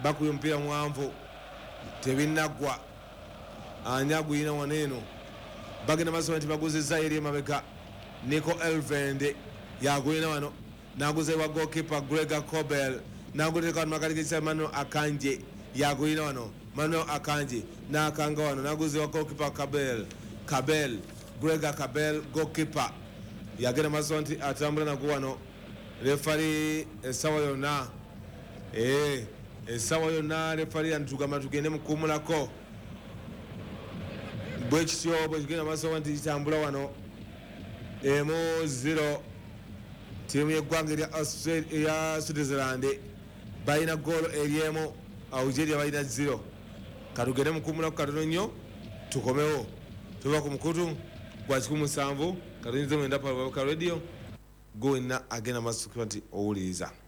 bakuye omupiira muwanvu tebinnagwa ani aguyina wano eno bagenda maaso nti baguzizza eri emabega Nico Elvende yaguyina wano naguzibwa goalkeeper Gregor Kobel naguleka wano makalikisa Manuel Akanje yaguyina wano Manuel Akanje nakanga wano naguzibwa goalkeeper Kabel Gregor Kabel goalkeeper yagenda maaso nti atambula nagu wano refari esawa yonna esawa yonna refari antugamba tugende mukumulako bwekityo bwekigenda maaso nti kitambula wano 1-0 tiimu y'eggwanga erya Switzerland balina goolo eryemu Algeria balina 0 katugende mukumulako katono nnyo tukomewo tuva ku mukutu gwa 17 katonyize mwenda pa radio gwenna agenda maaso nti owuliriza